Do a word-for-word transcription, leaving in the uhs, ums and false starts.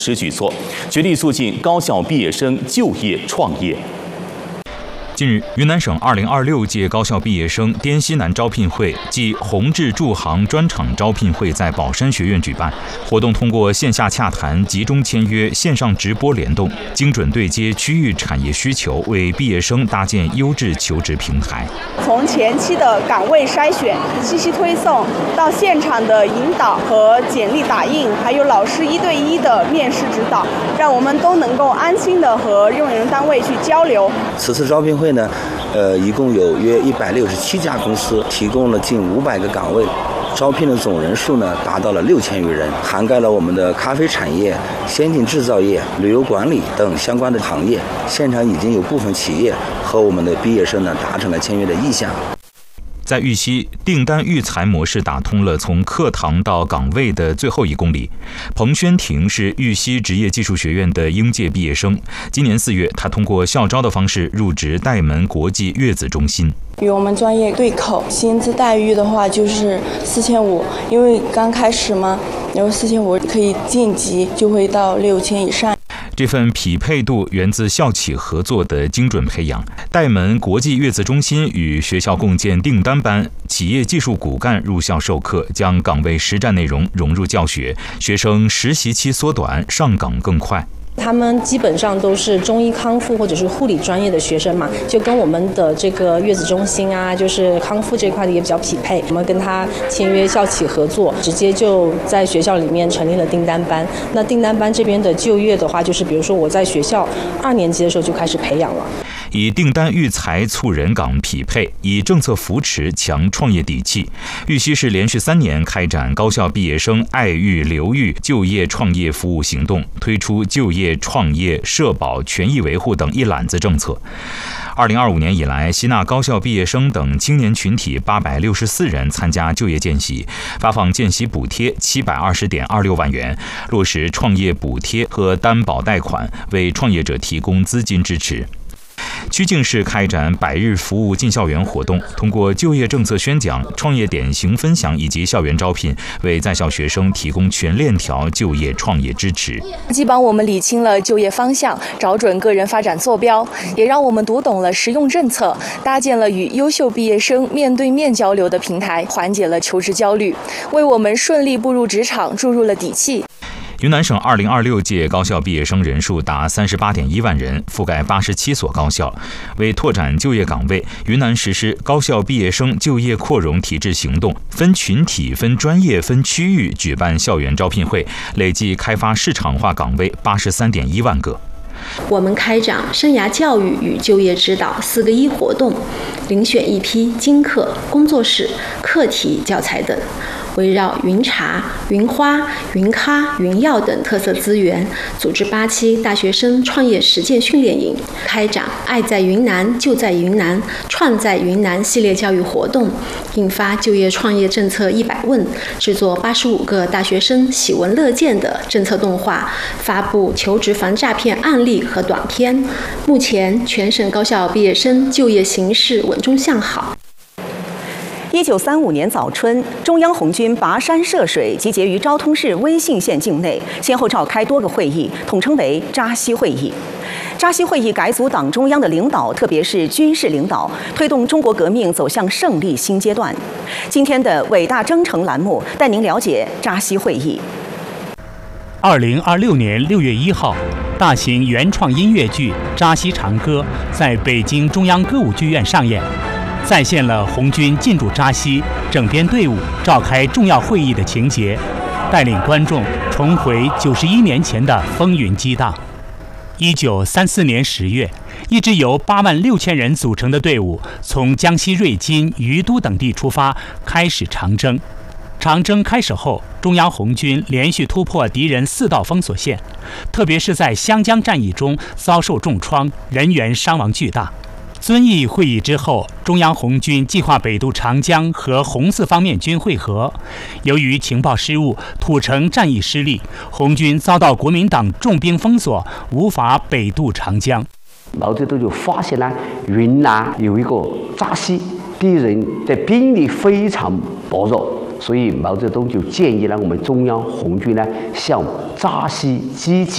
施举措，决力促进高校毕业生就业创业。 近日，云南省二零二六届高校毕业生滇西南招聘会暨宏志驻杭专场招聘会在宝山学院举办。活动通过线下洽谈、集中签约、线上直播联动，精准对接区域产业需求，为毕业生搭建优质求职平台。 从前期的岗位筛选、信息推送，到现场的引导和简历打印，还有老师一对一的面试指导，让我们都能够安心的和用人单位去交流。 此次招聘会呢，呃，一共有约一百六十七家公司，提供了近五百个岗位，招聘的总人数呢达到了六千余人，涵盖了我们的咖啡产业、先进制造业、旅游管理等相关的行业。现场已经有部分企业和我们的毕业生呢达成了签约的意向。 在玉溪，订单育才模式打通了从课堂到岗位的最后一公里。彭轩婷是玉溪职业技术学院的应届毕业生，今年四月，他通过校招的方式入职岱门国际月子中心。 与我们专业对口，薪资待遇的话就是四千五，因为刚开始嘛，然后四千五可以晋级，就会到六千以上。 这份匹配度源自校企合作的精准培养。岱门国际月子中心与学校共建订单班，企业技术骨干入校授课，将岗位实战内容融入教学，学生实习期缩短，上岗更快。 他们基本上都是中医康复或者是护理专业的学生嘛，就跟我们的这个月子中心啊，就是康复这块的也比较匹配。我们跟他签约校企合作，直接就在学校里面成立了订单班。那订单班这边的就业的话，就是比如说我在学校二年级的时候就开始培养了。 以订单育才促人岗匹配，以政策扶持强创业底气。玉溪市连续三年开展高校毕业生爱育留育就业创业服务行动，推出就业创业、社保、权益维护等一揽子政策。二零二五年以来，吸纳高校毕业生等青年群体八百六十四人参加就业见习，发放见习补贴七百二十点二六万元，落实创业补贴和担保贷款，为创业者提供资金支持。 曲靖市开展百日服务进校园活动，通过就业政策宣讲、创业典型分享以及校园招聘，为在校学生提供全链条就业创业支持。 既帮我们理清了就业方向，找准个人发展坐标，也让我们读懂了实用政策，搭建了与优秀毕业生面对面交流的平台，缓解了求职焦虑，为我们顺利步入职场注入了底气。 云南省二零二六届高校毕业生人数达三十八点一万人，覆盖八十七所高校。为拓展就业岗位，云南实施高校毕业生就业扩容提质行动，分群体、分专业、分区域举办校园招聘会，累计开发市场化岗位八十三点一万个。 我们开展生涯教育与就业指导四个一活动，遴选一批精课、工作室、课题教材等。 围绕云茶、云花、云咖、云药等特色资源，组织八期大学生创业实践训练营，开展“爱在云南，就在云南，创在云南”系列教育活动，印发就业创业政策一百问，制作八十五个大学生喜闻乐见的政策动画，发布求职防诈骗案例和短片。目前，全省高校毕业生就业形势稳中向好。 一九三五年早春，中央红军跋山涉水，集结于昭通市威信县境内，先后召开多个会议，统称为扎西会议。扎西会议改组党中央的领导，特别是军事领导，推动中国革命走向胜利新阶段。今天的伟大征程栏目带您了解扎西会议。 二零二六年六月一号，大型原创音乐剧《扎西长歌》在北京中央歌舞剧院上演。 再现了红军进驻扎西、整编队伍、召开重要会议的情节，带领观众重回九十一年前的风云激荡。一九三四年十月，一支由八万六千人组成的队伍从江西瑞金、于都等地出发，开始长征。长征开始后，中央红军连续突破敌人四道封锁线，特别是在湘江战役中遭受重创，人员伤亡巨大。 遵义会议之后，中央红军计划北渡长江和红四方面军会合。由于情报失误，土城战役失利，红军遭到国民党重兵封锁，无法北渡长江。 毛泽东就发现了云南有一个扎西，敌人在兵力非常薄弱，所以毛泽东就建议了我们中央红军呢向扎西积极